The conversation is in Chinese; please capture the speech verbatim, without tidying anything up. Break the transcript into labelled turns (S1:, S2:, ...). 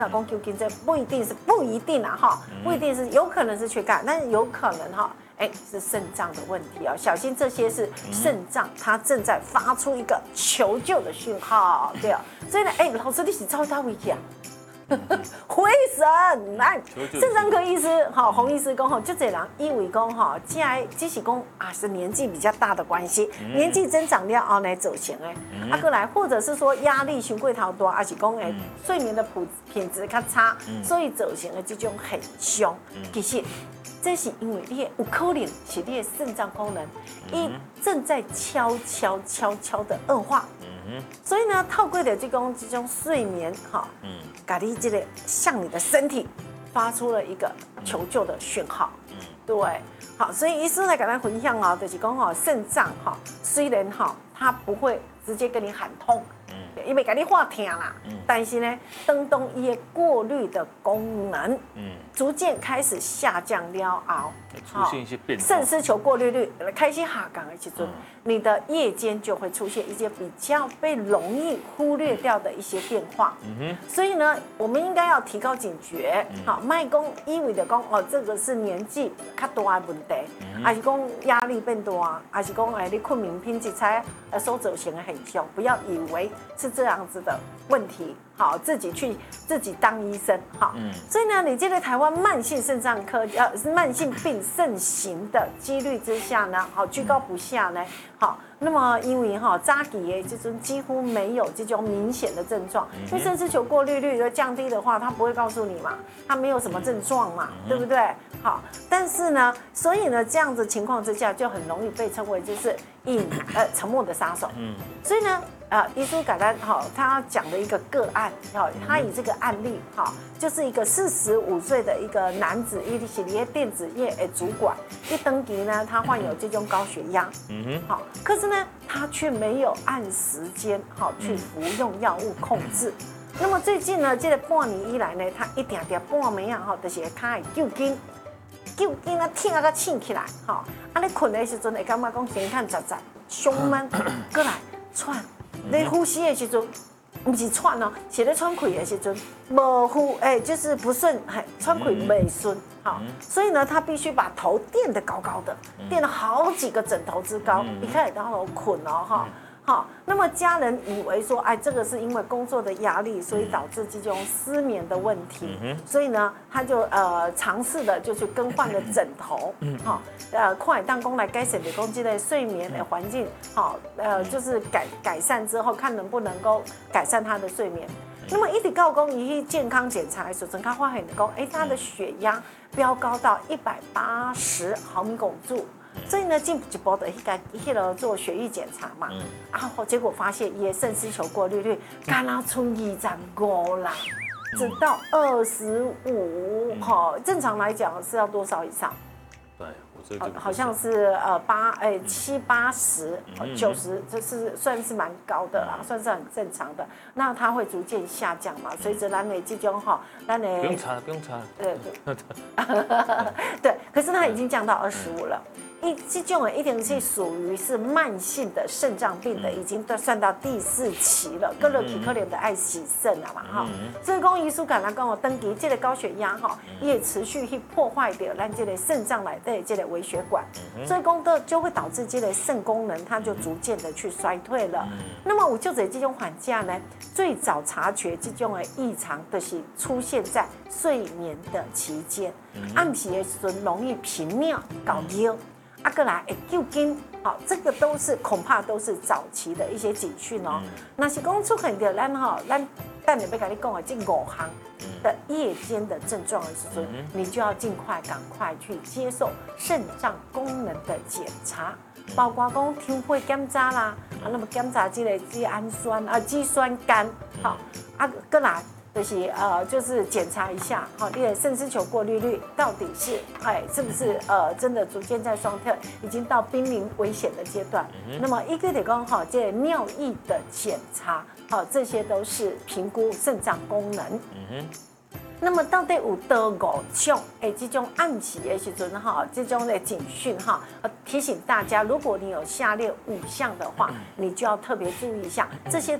S1: 老公究竟这不一定是不一定啊哈，不一定是有可能是缺钙，但是有可能哈，哎是肾脏的问题哦，小心这些是肾脏它正在发出一个求救的讯号，对啊，所以呢，哎老师你是招他危险。回神来，肾脏科医师哈洪医师讲哈，就这人以为讲哈，既然只是讲啊是年纪比较大的关系，嗯、年纪增长了后来走形诶，嗯、啊过来或者是说压力循过头多，还是讲诶睡眠的品品质较差，嗯、所以走形的这种很凶，嗯、其实。这是因为你有可能是你的肾脏功能，一、嗯、正在悄悄悄悄的恶化。嗯、所以呢，透过的这种这种睡眠哈，嗯，咖喱这个向你的身体发出了一个求救的讯号。嗯，对，好，所以医师来跟大家分享哦，就是讲哈，肾脏哈，虽然哈它不会直接跟你喊痛。因为给你话听啦，嗯、但是呢，当当伊的过滤的功能，嗯，逐渐开始下降了后，
S2: 出现一些变化，
S1: 肾丝球过滤率开始下降的时阵，嗯、你的夜间就会出现一些比较被容易忽略掉的一些变化。嗯哼，所以呢，我们应该要提高警觉。嗯、好，卖讲以为的讲哦，这个是年纪较大的问题，嗯、还是讲压力变大，还是讲哎你困眠品质才呃收走型的很凶，不要以为是这样子的问题，好，自己去自己当医生，好，嗯、所以呢，你这个台湾慢性肾脏科呃是慢性病盛行的几率之下呢，好居高不下呢，好，那么因为哈早期的这种几乎没有这种明显的症状，因为肾丝球过滤率的降低的话，它不会告诉你嘛，它没有什么症状嘛，对不对？好，但是呢，所以呢，这样子情况之下，就很容易被称为就是隐呃沉默的杀手，嗯，所以呢。呃，医书改单哈，他讲的一个个案，哈，他以这个案例哈，就是一个四十五岁的一个男子，伊是业电子业的主管，一登记呢，他患有这种高血压，嗯哼，好，可是呢，他却没有按时间好去服用药物控制。那么最近呢，这个半年以来呢，他一点点半暝啊，哈，就是他会揪筋，揪筋啊，疼啊，个醒起来，哈，啊，你困的时阵会感觉讲身体杂杂，胸闷，过来喘。你呼吸的时阵，不是喘哦，是咧喘气的时阵，无呼，哎，就是不顺，哎，喘气没顺，好，所以呢，他必须把头垫得高高的，垫了好几个枕头之高，一开始到头困哦，哈。好，那么家人以为说，哎，这个是因为工作的压力，所以导致这种失眠的问题，嗯、所以呢，他就呃尝试的就去更换了枕头，好、嗯，呃，快当工来改善的攻击的睡眠的环境，好，呃，就是改改善之后，看能不能够改善他的睡眠。那么一直到工仪去健康检查的时候，他发现讲，哎，他的血压飙高到一百八十毫米汞柱。所以呢，进一步的去去了做血液检查嘛，嗯、然后结果发现也肾丝球过滤率刚刚从二十五啦，直到二十五，哈，正常来讲是要多少以上？
S2: 对，我这个
S1: 好像是呃八哎七八十九十，这是算是蛮高的啦，算是很正常的。那它会逐渐下降嘛，随着咱的这种哈，咱的
S2: 不用查了，不用查了。
S1: 对对，对，可是它已经降到二十五了。一这种一定是属于是慢性的肾脏病的，已经算到第四期了，各类可怜的爱洗肾了嘛哈。所以讲医师敢来跟我登记，这个高血压哈，也持续去破坏掉咱这个肾脏来的这个微血管，所以讲的就会导致这个肾功能它就逐渐的去衰退了。那么我就在这种缓价呢，最早察觉这种的异常的是出现在睡眠的期间，暗时的时候容易频尿、搞尿。啊，过来会揪筋，好，这个都是恐怕都是早期的一些警讯哦。那是讲出现的咱哈，咱等下要跟你讲的这五项的夜间的症状的时候，你就要尽快赶快去接受肾脏功能的检查，包括讲抽血检查啦，啊，那么检查这个肌氨酸啊、肌酸酐，好，啊，过来。就是呃，就是检查一下，好，你的肾丝球过滤率到底是，哎，是不是呃，真的逐渐在衰退，已经到濒临危险的阶段。嗯、那么一个得讲哈，这尿液的检查，好，这些都是评估肾脏功能。嗯那么到底有多五种？哎，这种暗时的时阵哈，这种的警讯哈，提醒大家，如果你有下列五项的话，你就要特别注意一下。这些